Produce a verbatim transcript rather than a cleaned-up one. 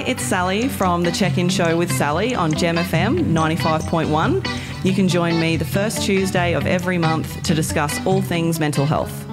it's Sally from the Check-In Show with Sally on Gem F M ninety-five point one. You can join me the first Tuesday of every month to discuss all things mental health.